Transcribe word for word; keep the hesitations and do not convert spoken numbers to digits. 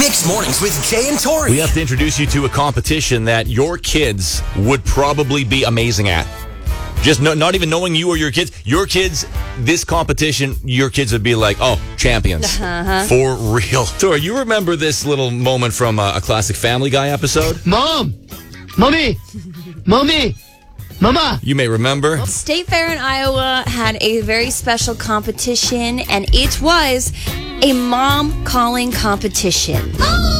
Mixed Mornings with Jay and Tori. We have to introduce you to a competition that your kids would probably be amazing at. Just no, not even knowing you or your kids. Your kids, this competition, your kids would be like, oh, champions. Uh-huh. For real. Tori, you remember this little moment from a, a classic Family Guy episode? Mom! Mommy! Mommy! Mama! You may remember. State Fair in Iowa had a very special competition, and it was a mom calling competition.